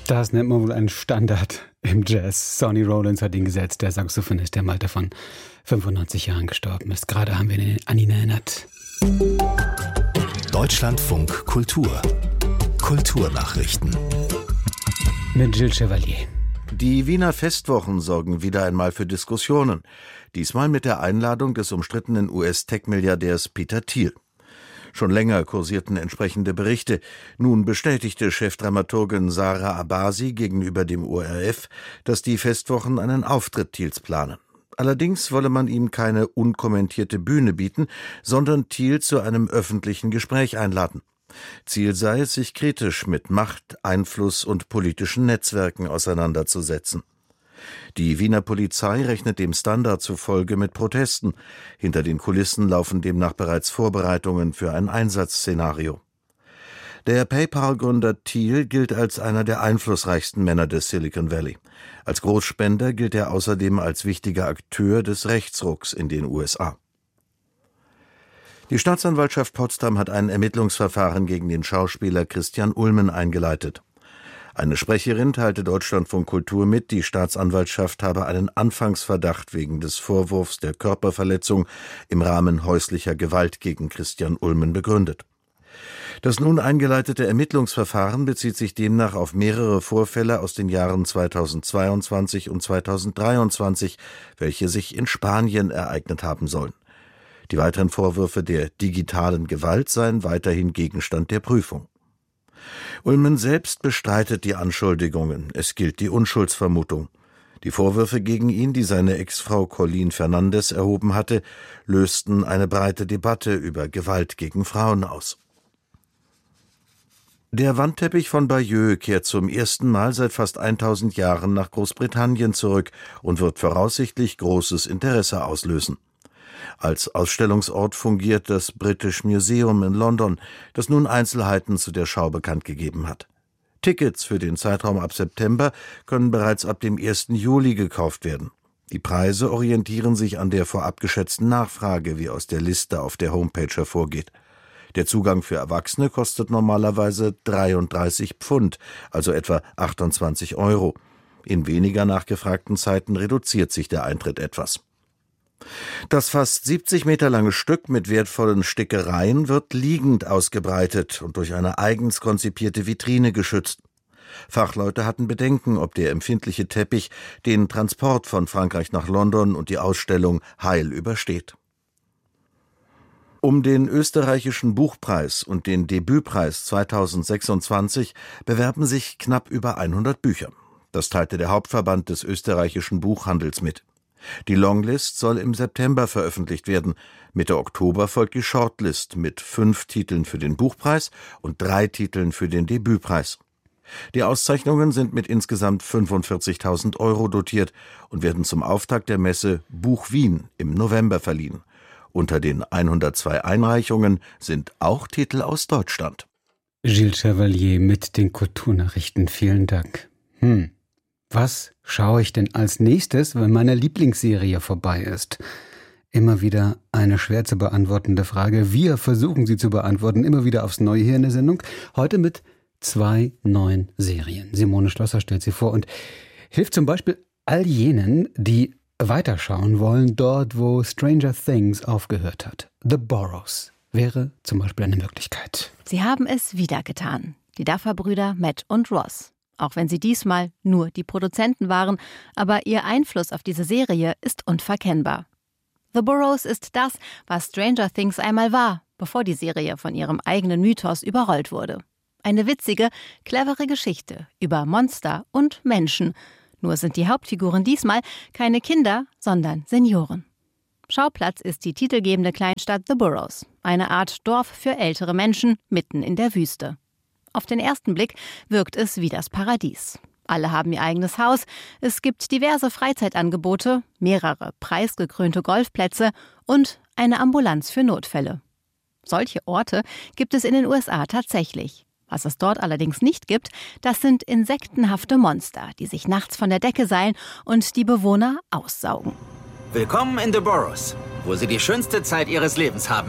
Das nennt man wohl einen Standard im Jazz. Sonny Rollins hat ihn gesetzt, der Saxophonist, der im Alter von 95 Jahren gestorben ist. Gerade haben wir an ihn erinnert. Deutschlandfunk Kultur. Kulturnachrichten. Mit Gilles Chevalier. Die Wiener Festwochen sorgen wieder einmal für Diskussionen. Diesmal mit der Einladung des umstrittenen US-Tech-Milliardärs Peter Thiel. Schon länger kursierten entsprechende Berichte. Nun bestätigte Chefdramaturgin Sarah Abasi gegenüber dem ORF, dass die Festwochen einen Auftritt Thiels planen. Allerdings wolle man ihm keine unkommentierte Bühne bieten, sondern Thiel zu einem öffentlichen Gespräch einladen. Ziel sei es, sich kritisch mit Macht, Einfluss und politischen Netzwerken auseinanderzusetzen. Die Wiener Polizei rechnet dem Standard zufolge mit Protesten. Hinter den Kulissen laufen demnach bereits Vorbereitungen für ein Einsatzszenario. Der PayPal-Gründer Thiel gilt als einer der einflussreichsten Männer des Silicon Valley. Als Großspender gilt er außerdem als wichtiger Akteur des Rechtsrucks in den USA. Die Staatsanwaltschaft Potsdam hat ein Ermittlungsverfahren gegen den Schauspieler Christian Ulmen eingeleitet. Eine Sprecherin teilte Deutschlandfunk Kultur mit, die Staatsanwaltschaft habe einen Anfangsverdacht wegen des Vorwurfs der Körperverletzung im Rahmen häuslicher Gewalt gegen Christian Ulmen begründet. Das nun eingeleitete Ermittlungsverfahren bezieht sich demnach auf mehrere Vorfälle aus den Jahren 2022 und 2023, welche sich in Spanien ereignet haben sollen. Die weiteren Vorwürfe der digitalen Gewalt seien weiterhin Gegenstand der Prüfung. Ulmen selbst bestreitet die Anschuldigungen. Es gilt die Unschuldsvermutung. Die Vorwürfe gegen ihn, die seine Ex-Frau Colleen Fernandes erhoben hatte, lösten eine breite Debatte über Gewalt gegen Frauen aus. Der Wandteppich von Bayeux kehrt zum ersten Mal seit fast 1000 Jahren nach Großbritannien zurück und wird voraussichtlich großes Interesse auslösen. Als Ausstellungsort fungiert das British Museum in London, das nun Einzelheiten zu der Schau bekannt gegeben hat. Tickets für den Zeitraum ab September können bereits ab dem 1. Juli gekauft werden. Die Preise orientieren sich an der vorab geschätzten Nachfrage, wie aus der Liste auf der Homepage hervorgeht. Der Zugang für Erwachsene kostet normalerweise 33 Pfund, also etwa 28 €. In weniger nachgefragten Zeiten reduziert sich der Eintritt etwas. Das fast 70 Meter lange Stück mit wertvollen Stickereien wird liegend ausgebreitet und durch eine eigens konzipierte Vitrine geschützt. Fachleute hatten Bedenken, ob der empfindliche Teppich den Transport von Frankreich nach London und die Ausstellung heil übersteht. Um den österreichischen Buchpreis und den Debütpreis 2026 bewerben sich knapp über 100 Bücher. Das teilte der Hauptverband des österreichischen Buchhandels mit. Die Longlist soll im September veröffentlicht werden. Mitte Oktober folgt die Shortlist mit 5 Titeln für den Buchpreis und 3 Titeln für den Debütpreis. Die Auszeichnungen sind mit insgesamt 45.000 € dotiert und werden zum Auftakt der Messe Buch Wien im November verliehen. Unter den 102 Einreichungen sind auch Titel aus Deutschland. Gilles Chevalier mit den Kulturnachrichten. Vielen Dank. Was schaue ich denn als nächstes, wenn meine Lieblingsserie vorbei ist? Immer wieder eine schwer zu beantwortende Frage. Wir versuchen sie zu beantworten, immer wieder aufs Neue hier in der Sendung. Heute mit 2 neuen Serien. Simone Schlosser stellt sie vor und hilft zum Beispiel all jenen, die weiterschauen wollen, dort wo Stranger Things aufgehört hat. The Burrows wäre zum Beispiel eine Möglichkeit. Sie haben es wieder getan. Die Duffer-Brüder Matt und Ross. Auch wenn sie diesmal nur die Produzenten waren, aber ihr Einfluss auf diese Serie ist unverkennbar. The Burrows ist das, was Stranger Things einmal war, bevor die Serie von ihrem eigenen Mythos überrollt wurde. Eine witzige, clevere Geschichte über Monster und Menschen. Nur sind die Hauptfiguren diesmal keine Kinder, sondern Senioren. Schauplatz ist die titelgebende Kleinstadt The Burrows, eine Art Dorf für ältere Menschen mitten in der Wüste. Auf den ersten Blick wirkt es wie das Paradies. Alle haben ihr eigenes Haus, es gibt diverse Freizeitangebote, mehrere preisgekrönte Golfplätze und eine Ambulanz für Notfälle. Solche Orte gibt es in den USA tatsächlich. Was es dort allerdings nicht gibt, das sind insektenhafte Monster, die sich nachts von der Decke seilen und die Bewohner aussaugen. Willkommen in The Burrows, wo Sie die schönste Zeit Ihres Lebens haben.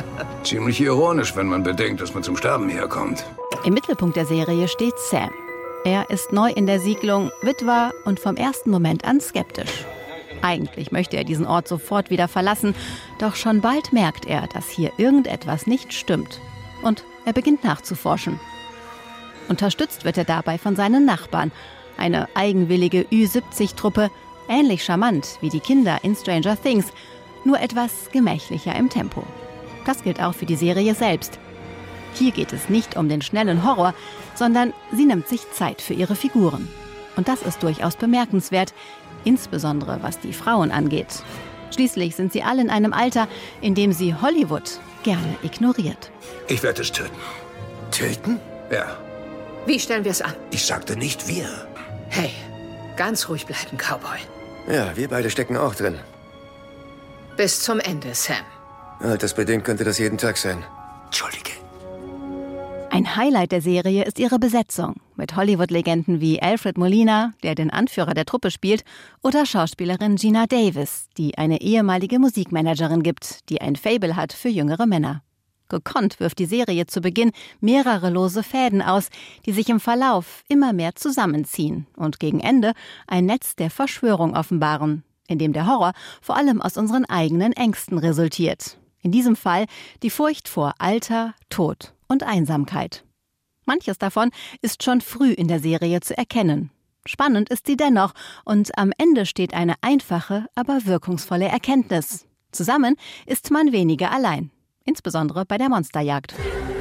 Ziemlich ironisch, wenn man bedenkt, dass man zum Sterben herkommt. Im Mittelpunkt der Serie steht Sam. Er ist neu in der Siedlung, Witwer und vom ersten Moment an skeptisch. Eigentlich möchte er diesen Ort sofort wieder verlassen, doch schon bald merkt er, dass hier irgendetwas nicht stimmt. Und er beginnt nachzuforschen. Unterstützt wird er dabei von seinen Nachbarn, eine eigenwillige Ü70-Truppe, ähnlich charmant wie die Kinder in Stranger Things, nur etwas gemächlicher im Tempo. Das gilt auch für die Serie selbst. Hier geht es nicht um den schnellen Horror, sondern sie nimmt sich Zeit für ihre Figuren. Und das ist durchaus bemerkenswert, insbesondere was die Frauen angeht. Schließlich sind sie alle in einem Alter, in dem sie Hollywood gerne ignoriert. Ich werde es töten. Töten? Ja. Wie stellen wir es an? Ich sagte nicht wir. Hey, ganz ruhig bleiben, Cowboy. Ja, wir beide stecken auch drin. Bis zum Ende, Sam. Altersbedingt könnte das jeden Tag sein. Entschuldige. Ein Highlight der Serie ist ihre Besetzung. Mit Hollywood-Legenden wie Alfred Molina, der den Anführer der Truppe spielt, oder Schauspielerin Geena Davis, die eine ehemalige Musikmanagerin gibt, die ein Faible hat für jüngere Männer. Gekonnt wirft die Serie zu Beginn mehrere lose Fäden aus, die sich im Verlauf immer mehr zusammenziehen und gegen Ende ein Netz der Verschwörung offenbaren, in dem der Horror vor allem aus unseren eigenen Ängsten resultiert. In diesem Fall die Furcht vor Alter, Tod und Einsamkeit. Manches davon ist schon früh in der Serie zu erkennen. Spannend ist sie dennoch und am Ende steht eine einfache, aber wirkungsvolle Erkenntnis. Zusammen ist man weniger allein. Insbesondere bei der Monsterjagd.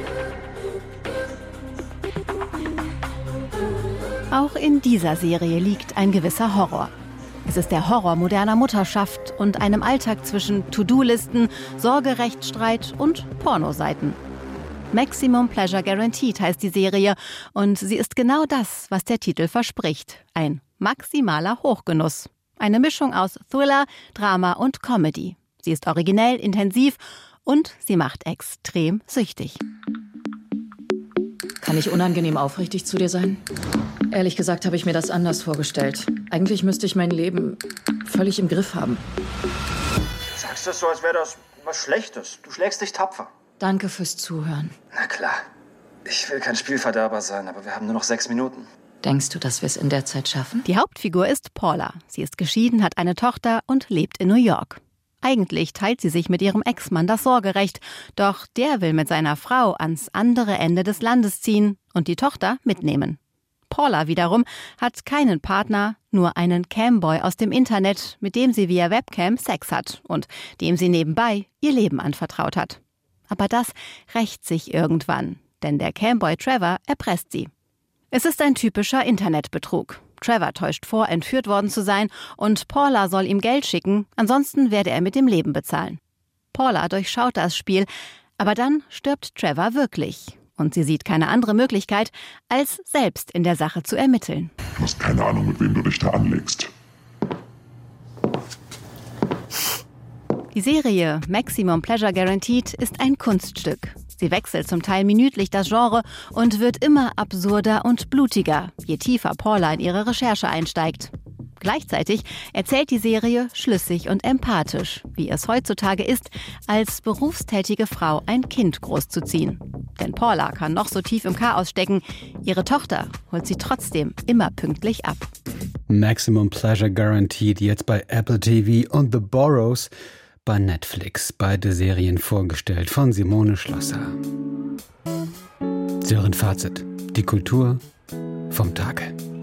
Auch in dieser Serie liegt ein gewisser Horror. Es ist der Horror moderner Mutterschaft und einem Alltag zwischen To-Do-Listen, Sorgerechtsstreit und Pornoseiten. Maximum Pleasure Guaranteed heißt die Serie und sie ist genau das, was der Titel verspricht. Ein maximaler Hochgenuss. Eine Mischung aus Thriller, Drama und Comedy. Sie ist originell, intensiv und sie macht extrem süchtig. Kann ich unangenehm aufrichtig zu dir sein? Ehrlich gesagt habe ich mir das anders vorgestellt. Eigentlich müsste ich mein Leben völlig im Griff haben. Du sagst das so, als wäre das was Schlechtes. Du schlägst dich tapfer. Danke fürs Zuhören. Na klar. Ich will kein Spielverderber sein, aber wir haben nur noch 6 Minuten. Denkst du, dass wir es in der Zeit schaffen? Die Hauptfigur ist Paula. Sie ist geschieden, hat eine Tochter und lebt in New York. Eigentlich teilt sie sich mit ihrem Ex-Mann das Sorgerecht, doch der will mit seiner Frau ans andere Ende des Landes ziehen und die Tochter mitnehmen. Paula wiederum hat keinen Partner, nur einen Camboy aus dem Internet, mit dem sie via Webcam Sex hat und dem sie nebenbei ihr Leben anvertraut hat. Aber das rächt sich irgendwann, denn der Camboy Trevor erpresst sie. Es ist ein typischer Internetbetrug. Trevor täuscht vor, entführt worden zu sein und Paula soll ihm Geld schicken, ansonsten werde er mit dem Leben bezahlen. Paula durchschaut das Spiel, aber dann stirbt Trevor wirklich. Und sie sieht keine andere Möglichkeit, als selbst in der Sache zu ermitteln. Du hast keine Ahnung, mit wem du dich da anlegst. Die Serie Maximum Pleasure Guaranteed ist ein Kunststück. Sie wechselt zum Teil minütlich das Genre und wird immer absurder und blutiger, je tiefer Paula in ihre Recherche einsteigt. Gleichzeitig erzählt die Serie schlüssig und empathisch, wie es heutzutage ist, als berufstätige Frau ein Kind großzuziehen. Denn Paula kann noch so tief im Chaos stecken, ihre Tochter holt sie trotzdem immer pünktlich ab. Maximum Pleasure Guaranteed jetzt bei Apple TV und The Burrows bei Netflix. Beide Serien vorgestellt von Simone Schlosser. Sören Fazit. Die Kultur vom Tage.